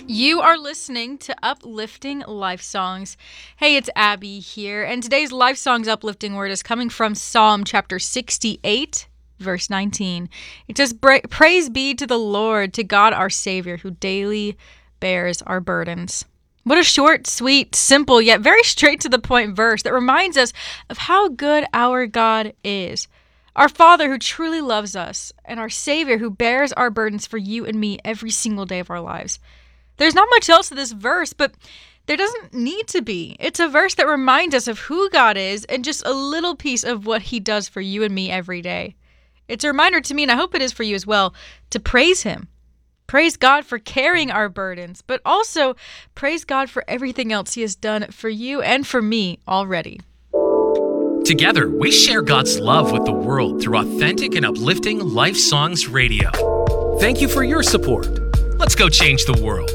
You are listening to Uplifting Life Songs. Hey, it's Abby here, and today's Life Songs uplifting word is coming from Psalm chapter 68, verse 19. It says, "Praise be to the Lord, to God our Savior, who daily bears our burdens." What a short, sweet, simple, yet very straight to the point verse that reminds us of how good our God is. Our Father who truly loves us, and our Savior who bears our burdens for you and me every single day of our lives. There's not much else to this verse, but there doesn't need to be. It's a verse that reminds us of who God is and just a little piece of what He does for you and me every day. It's a reminder to me, and I hope it is for you as well, to praise Him. Praise God for carrying our burdens, but also praise God for everything else He has done for you and for me already. Together, we share God's love with the world through authentic and uplifting Life Songs Radio. Thank you for your support. Let's go change the world.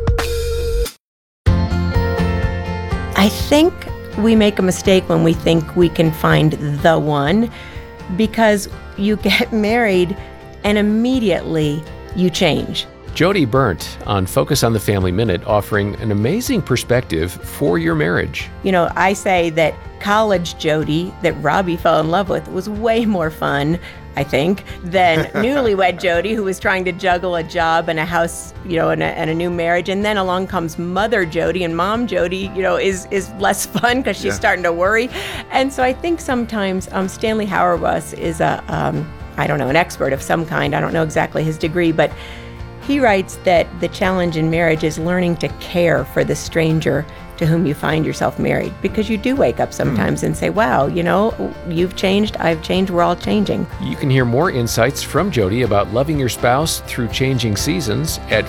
I think we make a mistake when we think we can find the one, because you get married and immediately you change. Jody Berndt on Focus on the Family Minute, offering an amazing perspective for your marriage. You know, I say that college Jody that Robbie fell in love with was way more fun, I think, than newlywed Jody, who was trying to juggle a job and a house, and a new marriage. And then along comes mother Jody, and mom Jody, is less fun because she's starting to worry. And so I think sometimes Stanley Hauerwas is an expert of some kind. I don't know exactly his degree, but he writes that the challenge in marriage is learning to care for the stranger to whom you find yourself married, because you do wake up sometimes and say, wow, you've changed, I've changed, we're all changing. You can hear more insights from Jody about loving your spouse through changing seasons at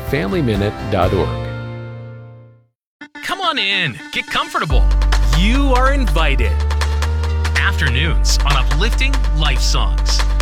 FamilyMinute.org. Come on in, get comfortable. You are invited. Afternoons on Uplifting Life Songs.